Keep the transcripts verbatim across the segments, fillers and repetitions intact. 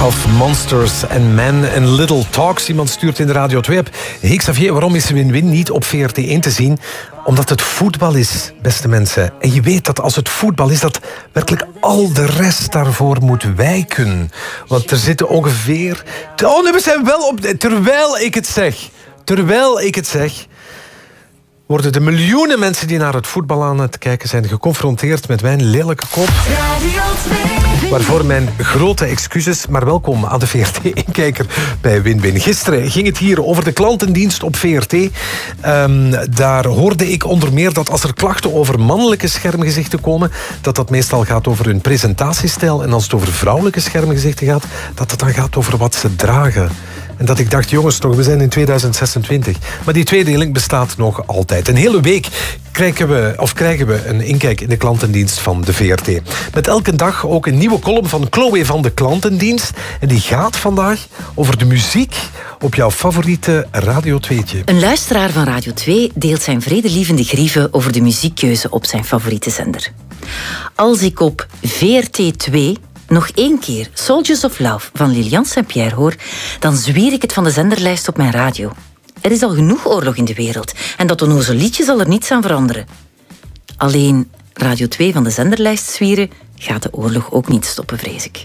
Of Monsters and Men and Little Talks. Iemand stuurt in de Radio twee-app. Hey Xavier, waarom is Win-Win niet op V R T één te zien? Omdat het voetbal is, beste mensen. En je weet dat als het voetbal is, dat werkelijk al de rest daarvoor moet wijken. Want er zitten ongeveer... Oh nee, we zijn wel op... Terwijl ik het zeg... Terwijl ik het zeg... worden de miljoenen mensen die naar het voetbal aan het kijken zijn geconfronteerd met mijn lelijke kop. Waarvoor mijn grote excuses, maar welkom aan de V R T één-kijker bij Win-Win. Gisteren ging het hier over de klantendienst op V R T. Um, daar hoorde ik onder meer dat als er klachten over mannelijke schermgezichten komen, dat dat meestal gaat over hun presentatiestijl. En als het over vrouwelijke schermgezichten gaat, dat het dan gaat over wat ze dragen. En dat ik dacht, jongens toch, we zijn in tweeduizend zesentwintig. Maar die tweedeling bestaat nog altijd. Een hele week krijgen we, of krijgen we een inkijk in de klantendienst van de V R T. Met elke dag ook een nieuwe column van Chloe van de klantendienst. En die gaat vandaag over de muziek op jouw favoriete Radio tweetje. Een luisteraar van Radio twee deelt zijn vredelievende grieven over de muziekkeuze op zijn favoriete zender. Als ik op V R T twee... nog één keer Soldiers of Love van Liliane Saint-Pierre hoor, dan zwier ik het van de zenderlijst op mijn radio. Er is al genoeg oorlog in de wereld en dat onnozel liedje zal er niets aan veranderen. Alleen Radio twee van de zenderlijst zwieren gaat de oorlog ook niet stoppen, vrees ik.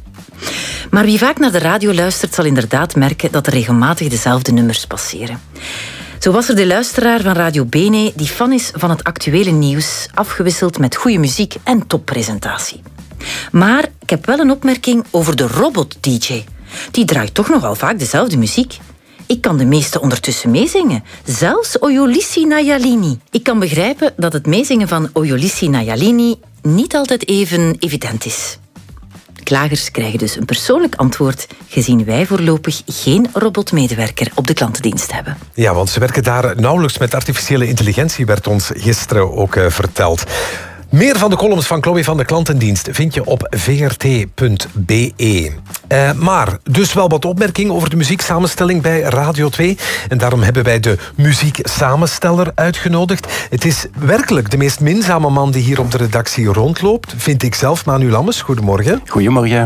Maar wie vaak naar de radio luistert zal inderdaad merken dat er regelmatig dezelfde nummers passeren. Zo was er de luisteraar van Radio Bene die fan is van het actuele nieuws, afgewisseld met goede muziek en toppresentatie. Maar ik heb wel een opmerking over de robot-D J. Die draait toch nogal vaak dezelfde muziek. Ik kan de meeste ondertussen meezingen. Zelfs Oyolisi Nayalini. Ik kan begrijpen dat het meezingen van Oyolisi Nayalini niet altijd even evident is. Klagers krijgen dus een persoonlijk antwoord, gezien wij voorlopig geen robotmedewerker op de klantendienst hebben. Ja, want ze werken daar nauwelijks met artificiële intelligentie, werd ons gisteren ook uh, verteld. Meer van de columns van Chloe van de klantendienst vind je op v r t punt b e. Uh, maar dus wel wat opmerkingen over de muzieksamenstelling bij Radio twee. En daarom hebben wij de muzieksamensteller uitgenodigd. Het is werkelijk de meest minzame man die hier op de redactie rondloopt. Vind ik zelf, Manu Lammes. Goedemorgen. Goedemorgen.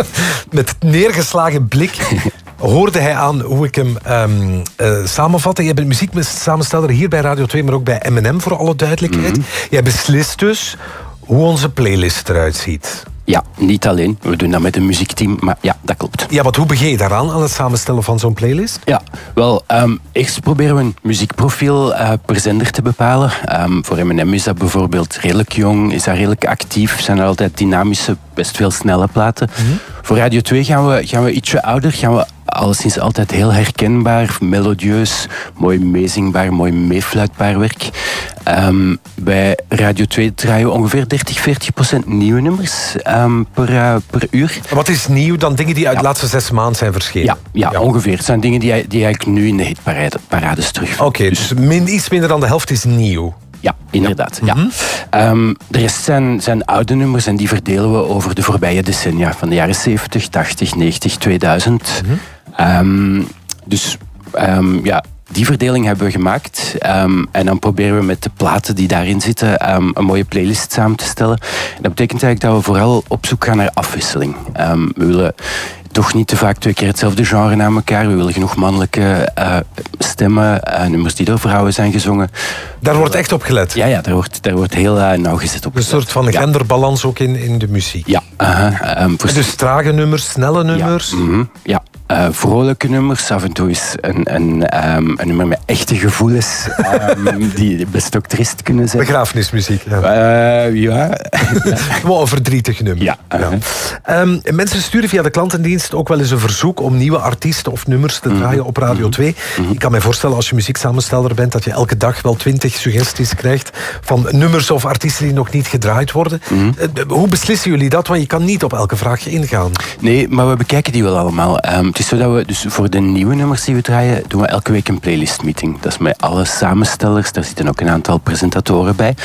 Met neergeslagen blik hoorde hij aan hoe ik hem um, uh, samenvatte. Je bent muzieksamensteller hier bij Radio twee, maar ook bij M en M voor alle duidelijkheid. Mm-hmm. Jij beslist dus hoe onze playlist eruit ziet. Ja, niet alleen. We doen dat met een muziekteam, maar ja, dat klopt. Ja, wat hoe begin je daaraan, aan het samenstellen van zo'n playlist? Ja, wel, um, eerst proberen we een muziekprofiel uh, per zender te bepalen. Um, voor M en M is dat bijvoorbeeld redelijk jong, is dat redelijk actief, zijn er altijd dynamische, best veel snelle platen. Mm-hmm. Voor Radio twee gaan we, gaan we ietsje ouder, gaan we alleszins altijd heel herkenbaar, melodieus, mooi meezingbaar, mooi meefluitbaar werk. Um, bij Radio twee draaien we ongeveer dertig, veertig procent nieuwe nummers um, per, uh, per uur. Wat is nieuw dan dingen die uit ja. de laatste zes maanden zijn verschenen? Ja, ja, ja, ongeveer. Het zijn dingen die, die eigenlijk nu in de hitparades terugvinden. Oké, okay, dus, dus min, iets minder dan de helft is nieuw. Ja, inderdaad. Ja. Mm-hmm. Um, de rest zijn, zijn oude nummers en die verdelen we over de voorbije decennia. Van de jaren zeventig, tachtig, negentig, tweeduizend. Mm-hmm. Um, dus um, ja, die verdeling hebben we gemaakt. Um, en dan proberen we met de platen die daarin zitten um, een mooie playlist samen te stellen. En dat betekent eigenlijk dat we vooral op zoek gaan naar afwisseling. Um, we willen toch niet te vaak twee keer hetzelfde genre na elkaar. We willen genoeg mannelijke uh, stemmen, uh, nummers die door vrouwen zijn gezongen. Daar wordt echt op gelet? Ja, ja daar, wordt, daar wordt heel uh, nauwgezet op gelet. Een soort van genderbalans ja. ook in, in de muziek? Ja. Uh-huh. Um, voor... Dus trage nummers, snelle nummers? Ja. Mm-hmm. Ja. Uh, vrolijke nummers, af en toe is een, een, um, een nummer met echte gevoelens um, die best ook trist kunnen zijn. Begrafenismuziek. Ja. Uh, ja. Gewoon een verdrietig nummer. Ja. Uh-huh. Ja. Um, mensen sturen via de klantendienst ook wel eens een verzoek om nieuwe artiesten of nummers te draaien mm-hmm. op Radio twee. Mm-hmm. Ik kan mij voorstellen als je muzieksamensteller bent dat je elke dag wel twintig suggesties krijgt van nummers of artiesten die nog niet gedraaid worden. Mm-hmm. Uh, hoe beslissen jullie dat? Want je kan niet op elke vraag ingaan. Nee, maar we bekijken die wel allemaal. Um, Het is zo dat we dus voor de nieuwe nummers die we draaien, doen we elke week een playlistmeeting. Dat is met alle samenstellers, daar zitten ook een aantal presentatoren bij.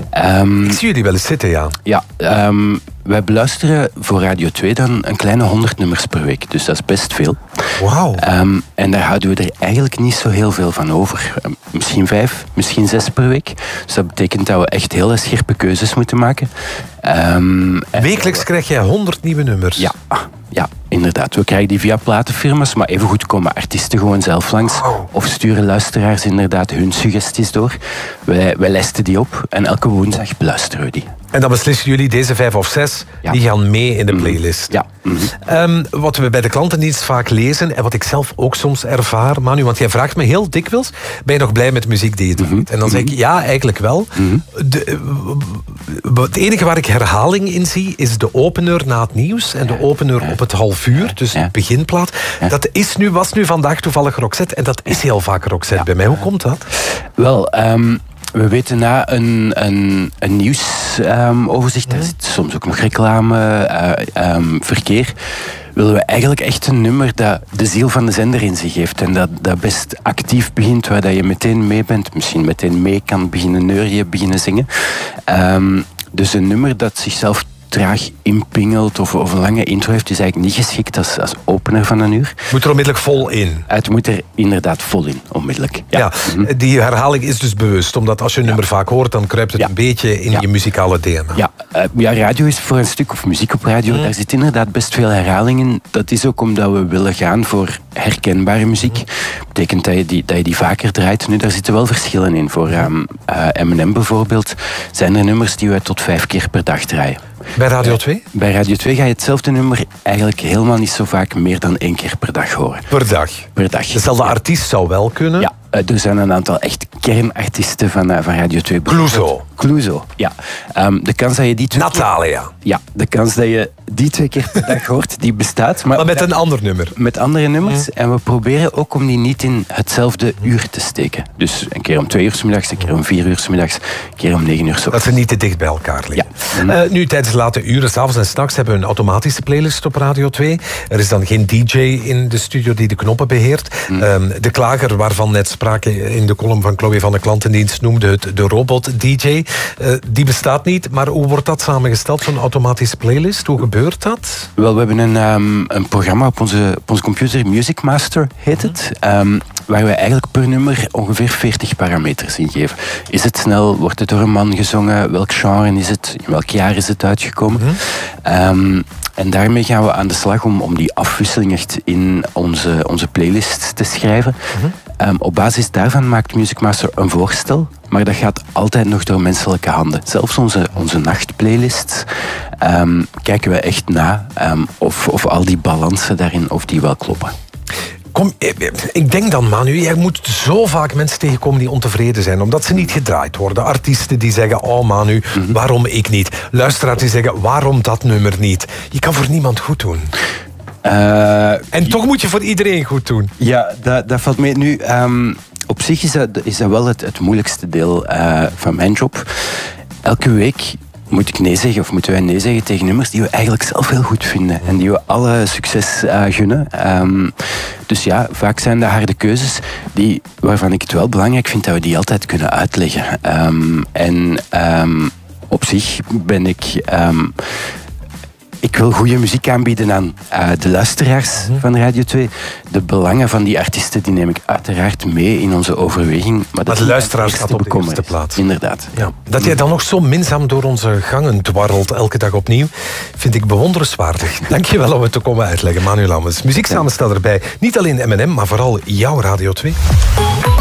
Um, Ik zie jullie wel eens zitten, ja. Ja, um, wij beluisteren voor Radio twee dan een kleine honderd nummers per week. Dus dat is best veel. Wauw. Um, en daar houden we er eigenlijk niet zo heel veel van over. Um, misschien vijf, misschien zes per week. Dus dat betekent dat we echt hele scherpe keuzes moeten maken. Um, Wekelijks krijg jij honderd nieuwe nummers? Ja, ja, inderdaad. We krijgen die via platenfirma's, maar evengoed komen artiesten gewoon zelf langs. Of sturen luisteraars inderdaad hun suggesties door. Wij, wij lijsten die op en elke woensdag beluisteren we die. En dan beslissen jullie deze vijf of zes, ja. die gaan mee in de playlist. Ja. Mm-hmm. Um, wat we bij de klantendienst vaak lezen, en wat ik zelf ook soms ervaar, Manu, want jij vraagt me heel dikwijls, ben je nog blij met de muziek die je doet? Mm-hmm. En dan zeg ik, ja, eigenlijk wel. Mm-hmm. De, het enige waar ik herhaling in zie, is de opener na het nieuws en de opener ja. op het half uur, dus ja. de beginplaat. Ja. Dat is nu, was nu vandaag toevallig Roxette, en dat is heel vaak Roxette ja. bij mij. Hoe komt dat? Wel, um... we weten na een, een, een nieuwsoverzicht, um, daar zit soms ook nog reclame, uh, um, verkeer, willen we eigenlijk echt een nummer dat de ziel van de zender in zich heeft en dat, dat best actief begint, waar dat je meteen mee bent, misschien meteen mee kan beginnen neurien, beginnen zingen. Um, dus een nummer dat zichzelf traag inpingelt of, of een lange intro heeft, is eigenlijk niet geschikt als, als opener van een uur. Moet er onmiddellijk vol in? Het moet er inderdaad vol in, onmiddellijk. Ja, ja mm-hmm. Die herhaling is dus bewust, omdat als je een ja. nummer vaak hoort, dan kruipt het ja. een beetje in ja. je muzikale D N A. Ja. Uh, ja, radio is voor een stuk, of muziek op radio, mm. daar zit inderdaad best veel herhaling in. Dat is ook omdat we willen gaan voor herkenbare muziek. Dat mm. betekent dat je, die, dat je die vaker draait. Nu, daar zitten wel verschillen in. Voor um, uh, M en M bijvoorbeeld zijn er nummers die we tot vijf keer per dag draaien. Bij Radio twee? Bij Radio twee ga je hetzelfde nummer eigenlijk helemaal niet zo vaak meer dan één keer per dag horen. Per dag? Per dag. Dezelfde ja. artiest zou wel kunnen? Ja, er zijn een aantal echt kernartiesten van, uh, van Radio twee. Clouseau? Clouseau, ja. Um, de kans dat je die twee Natalia? Keer, ja, de kans dat je die twee keer per dag hoort, die bestaat. Maar, maar met een ander nummer? Met andere nummers. Mm. En we proberen ook om die niet in hetzelfde uur te steken. Dus een keer om twee uur 's middags, een keer om vier uur 's middags, een keer om negen uur 's Dat ze niet te dicht bij elkaar liggen. Ja. Mm. Uh, nu, tijdens de late uren, 's avonds en 's nachts, hebben we een automatische playlist op Radio twee. Er is dan geen D J in de studio die de knoppen beheert. Mm. Um, de klager waarvan net sprake in de column van Chloe van de Klantendienst noemde het de robot-D J. Uh, die bestaat niet, maar hoe wordt dat samengesteld, zo'n automatische playlist? Hoe gebeurt dat? Wel, we hebben een, um, een programma op onze, op onze computer, Music Master heet het, um, waar we eigenlijk per nummer ongeveer veertig parameters in geven. Is het snel? Wordt het door een man gezongen? Welk genre is het? In welk jaar is het uitgekomen? Mm-hmm. um, En daarmee gaan we aan de slag om, om die afwisseling echt in onze, onze playlist te schrijven. Mm-hmm. Um, op basis daarvan maakt Music Master een voorstel, maar dat gaat altijd nog door menselijke handen. Zelfs onze, onze nachtplaylists um, kijken we echt na um, of, of al die balansen daarin, of die wel kloppen. Kom, ik denk dan, Manu, jij moet zo vaak mensen tegenkomen die ontevreden zijn, omdat ze niet gedraaid worden. Artiesten die zeggen, oh Manu, mm-hmm. waarom ik niet? Luisteraars die zeggen, waarom dat nummer niet? Je kan voor niemand goed doen. Uh, en toch moet je voor iedereen goed doen. Ja, dat, dat valt mee. Nu, um, op zich is dat, is dat wel het, het moeilijkste deel uh, van mijn job. Elke week moet ik nee zeggen, of moeten wij nee zeggen tegen nummers die we eigenlijk zelf heel goed vinden. En die we alle succes uh, gunnen. Um, dus ja, vaak zijn dat harde keuzes die, waarvan ik het wel belangrijk vind dat we die altijd kunnen uitleggen. Um, en um, op zich ben ik... Um, Ik wil goede muziek aanbieden aan uh, de luisteraars mm-hmm. van Radio twee. De belangen van die artiesten die neem ik uiteraard mee in onze overweging. Maar, maar de luisteraars gaat op de eerste plaats. Inderdaad. Ja. Dat jij dan nog zo minzaam door onze gangen dwarrelt elke dag opnieuw, vind ik bewonderenswaardig. Dank je wel om het te komen uitleggen, Manu Lammens. Muzieksamensteller bij niet alleen M en M, maar vooral jouw Radio twee.